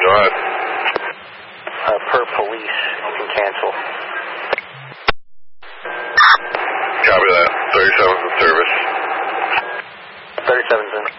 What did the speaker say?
Go ahead. Per police, you can cancel. Copy that. 37's in service. 37's in.